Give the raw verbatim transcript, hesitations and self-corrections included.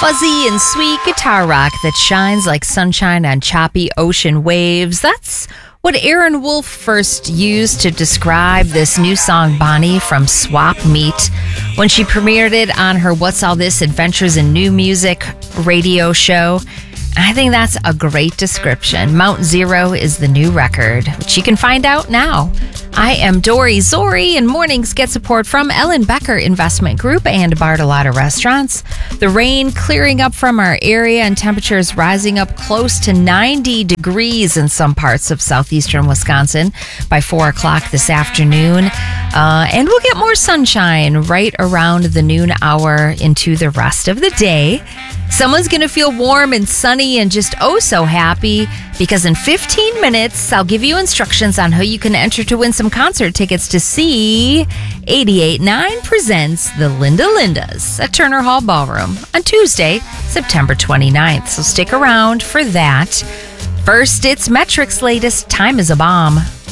fuzzy and sweet guitar rock that shines like sunshine on choppy ocean waves. That's what Aaron Wolf first used to describe this new song, Bonnie, from Swap Meet, when she premiered it on her What's All This Adventures in New Music radio show. I think that's a great description. Mount Zero is the new record, which you can find out now. I am Dory Zori, and mornings get support from Ellen Becker Investment Group and Bartolotta Restaurants. The rain clearing up from our area and temperatures rising up close to ninety degrees in some parts of southeastern Wisconsin by four o'clock this afternoon. Uh, and we'll get more sunshine right around the noon hour into the rest of the day. Someone's going to feel warm and sunny and just oh so happy because in fifteen minutes, I'll give you instructions on how you can enter to win some concert tickets to see eighty-eight point nine presents the Linda Lindas at Turner Hall Ballroom on Tuesday, September twenty-ninth. So stick around for that. First, it's Metric's latest Time is a Bomb.